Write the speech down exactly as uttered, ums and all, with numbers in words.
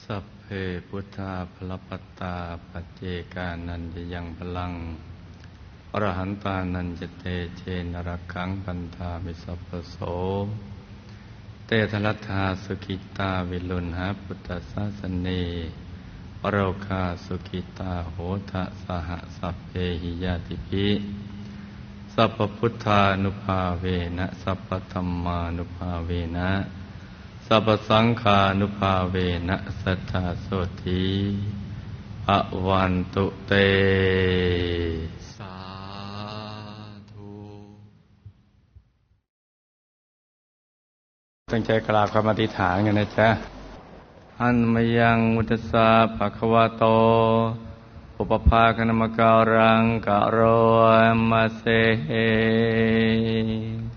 สัพเพพุทธาภลปัตตาปัจเจกานันจะยังพลังอรหันตานันจะเตเชนรคังปันธามิสัพพโสเตทลัทธาสุขิตาวิลุณหาพุทธศาสเนอโรคาสุขิตาโหทะสหสัพเพหิยาติภิสัพพพุทธานุภาเวนะสัพพธัมมานุภาเวนะสัพพสังฆานุภาเวนะสัทธาโสธีภวันตุเตสาธุตั้งใจกราบคำอธิษฐานกันนะจ๊ะอันมยังมุตสาภควะโตอุปภาคณมการังกะโรมาเส